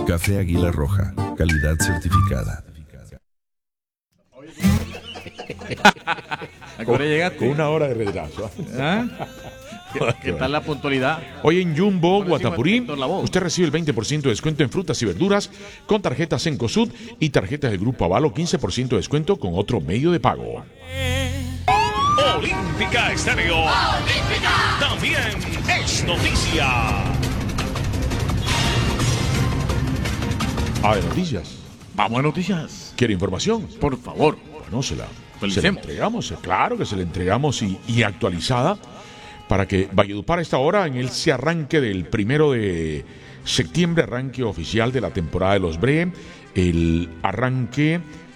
Café Águila Roja, calidad certificada. ¿A qué hora llegaste? Con una hora de retraso. ¿Ah? ¿Qué tal la puntualidad? Hoy en Jumbo, Por encima Guatapurí, del sector La Voz. usted recibe el 20% de descuento en frutas y verduras con tarjetas Cencosud y tarjetas del Grupo Avalo, 15% de descuento con otro medio de pago. Olímpica Estéreo. Olímpica. También es noticia. De noticias. Vamos a noticias. ¿Quiere información? Por favor. Bueno, se la Felicemos. entregamos. Claro que se la entregamos y actualizada para que Valledupar a esta hora en ese arranque del 1 de septiembre, arranque oficial de la temporada de los BRE, el arranque